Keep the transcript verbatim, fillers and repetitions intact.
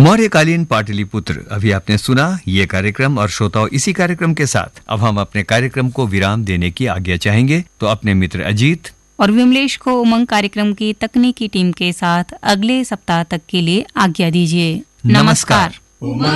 मौर्यकालीन पाटलिपुत्र, अभी आपने सुना ये कार्यक्रम। और श्रोताओं, इसी कार्यक्रम के साथ अब हम अपने कार्यक्रम को विराम देने की आज्ञा चाहेंगे। तो अपने मित्र अजीत और विमलेश को उमंग कार्यक्रम की तकनीकी टीम के साथ अगले सप्ताह तक के लिए आज्ञा दीजिए। नमस्कार।